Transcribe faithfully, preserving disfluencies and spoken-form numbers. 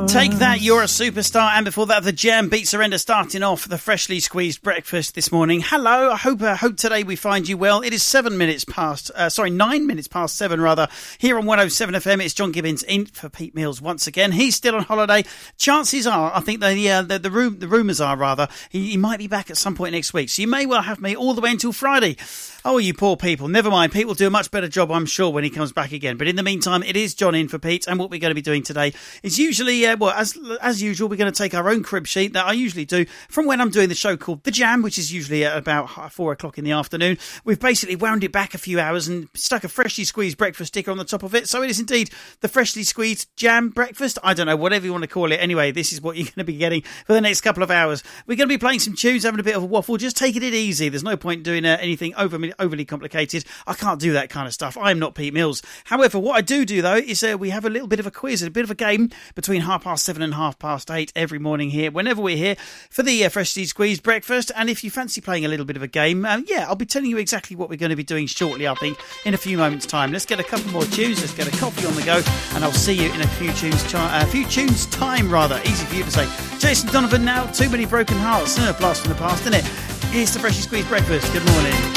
Take that, you're a superstar. And before that, the Jam Beat Surrender, starting off the freshly squeezed breakfast this morning. Hello, I hope uh, hope today we find you well. It is seven minutes past, uh, sorry, nine minutes past seven rather. Here on one oh seven F M, it's John Gibbons in for Pete Mills once again. He's still on holiday. Chances are, I think the uh, the the, room, the rumours are rather, he, he might be back at some point next week. So you may well have me all the way until Friday. Oh, you poor people. Never mind. Pete will do a much better job, I'm sure, when he comes back again. But in the meantime, it is John in for Pete. And what we're going to be doing today is usually, uh, well, as as usual, we're going to take our own crib sheet that I usually do from when I'm doing the show called The Jam, which is usually at about four o'clock in the afternoon. We've basically wound it back a few hours and stuck a freshly squeezed breakfast sticker on the top of it. So it is indeed the freshly squeezed jam breakfast. I don't know, whatever you want to call it. Anyway, this is what you're going to be getting for the next couple of hours. We're going to be playing some tunes, having a bit of a waffle, just taking it easy. There's no point doing uh, anything overly, overly complicated. I can't do that kind of stuff. I'm not Pete Mills. However, what I do do, though, is uh, we have a little bit of a quiz, a bit of a game between half past seven and half past eight every morning here, whenever we're here for the uh, freshly squeezed breakfast. And if you fancy playing a little bit of a game, um, yeah, I'll be telling you exactly what we're going to be doing shortly, I think, in a few moments' time. Let's get a couple more tunes. Let's get a coffee on the go, and I'll see you in a few tunes, a uh, few tunes time, rather. Easy for you to say. Jason Donovan now, Too Many Broken Hearts. Uh, blast from the past, isn't it? Here's the freshly squeezed breakfast. Good morning.